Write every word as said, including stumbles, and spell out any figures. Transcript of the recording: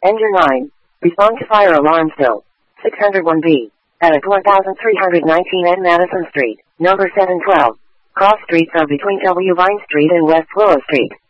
Engine nine. Respond to fire alarm still. six oh one B. At thirteen nineteen N Madison Street, number seven twelve. Cross streets are between W. Vine Street and West Willow Street.